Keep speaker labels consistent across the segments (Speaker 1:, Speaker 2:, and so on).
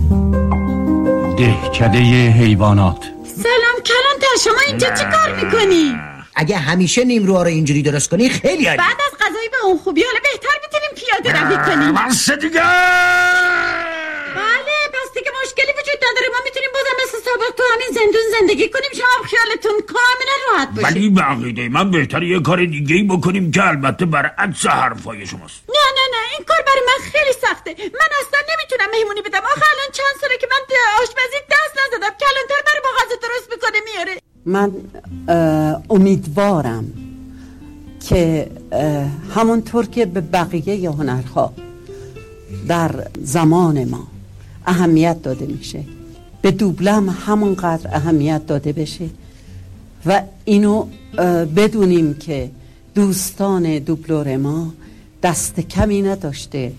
Speaker 1: دهکده حیوانات.
Speaker 2: سلام کلانتر، شما اینجا چی کار میکنی؟
Speaker 3: اگه همیشه نیمروها رو اینجوری درست کنی خیلی عالی.
Speaker 2: بعد از غذایی به اون خوبی حالا بهتر میتونیم پیاده روی کنیم.
Speaker 4: بس دیگه.
Speaker 2: بله پس دیگه مشکلی وجود نداره، ما میتونیم بازم مثل سابق تو همین زندون زندگی کنیم، شما خیالتون کاملا راحت باشه.
Speaker 4: ولی به عقیده من بهتره یه کار دیگه ای بکنیم که البته برعکس حرفای شماست.
Speaker 2: نه این کار برای من خیلی سخته، من اصلا نمیتونم مهمونی بدم. آخه الان چند ساله که من آشپزی دست نزدم، کلانتر برای ما غذا درست میکنه میاره.
Speaker 5: من امیدوارم که همونطور که به بقیه هنرها در زمان ما اهمیت داده میشه، به دوبله هم همونقدر اهمیت داده بشه و اینو بدونیم که دوستان دوبلور ما دست کمی نداشته،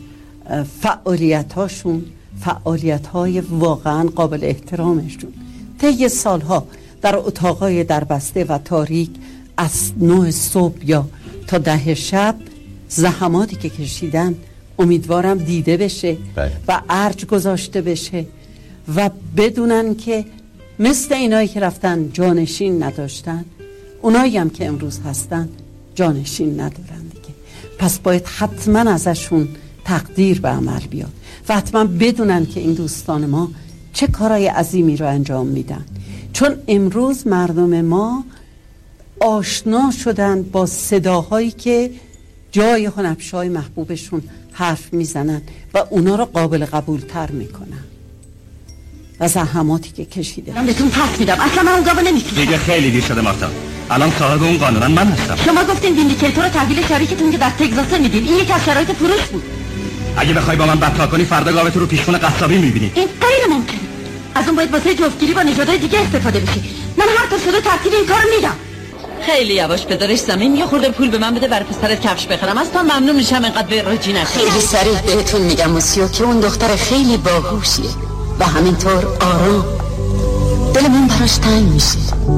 Speaker 5: فعالیت‌های واقعا قابل احترامشون طی سالها در اتاقای دربسته و تاریک از 9 صبح یا تا 10 شب زحماتی که کشیدن امیدوارم دیده بشه و ارج گذاشته بشه و بدونن که مثل اینایی که رفتن جانشین نداشتن، اونایی هم که امروز هستن جانشین ندارن دیگه. پس باید حتما ازشون تقدیر به عمل بیاد و حتما بدونن که این دوستان ما چه کارهای عظیمی رو انجام میدن، چون امروز مردم ما آشنا شدن با صداهایی که جای هنرپیشه‌های محبوبشون حرف میزنن و اونا رو قابل قبول تر میکنن و زحماتی که کشیده.
Speaker 2: من بهتون پس میدم، اصلا من اون گاوا نمیتونم.
Speaker 1: دیگه خیلی دیر شده مارتا، الان صاحب اون قانونا من هستم.
Speaker 2: شما گفتین ویندیکیتور رو تحویل شریکتون که در تگزاس میدین، این یک از شرایط فروش بود.
Speaker 1: اگه بخوای با من بدتا کنی فردا گاوتو رو پیشخون قصابی میبینی.
Speaker 2: این غیر ممکنه. از اون باید واسه جفتگیری با نژادهای دیگه استفاده بشه. من هر تا شده ترتیب این کارو میدم.
Speaker 6: خیلی یواش بذارش زمین، یه خورده پول به من بده برای پسرت کفش بخرم. از تا ممنون میشم اینقدر به راجی نشه.
Speaker 7: خیلی صریح بهتون میگم موسیو که اون دختر خیلی باهوشیه و همینطور آروم. دل من براش تنگ میشه.